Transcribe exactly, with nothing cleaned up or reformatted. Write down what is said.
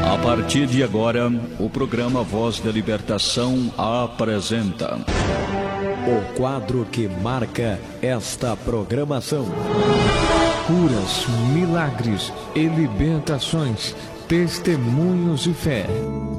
A partir de agora, o programa Voz da Libertação apresenta o quadro que marca esta programação: curas, milagres e libertações, testemunhos de fé.